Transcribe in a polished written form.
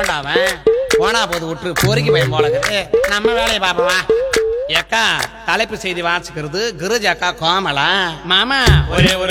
எவன்டா அவன்? போனா போது விட்டு பொறுக்கி பையன் போலக்குது. நம்ம வேலையை பாப்பவா. ஏக்கா தலைப்பு செய்தி வாசிக்கிறது கிருஜ் அக்கா கோமலா. மாமா ஒரே ஒரு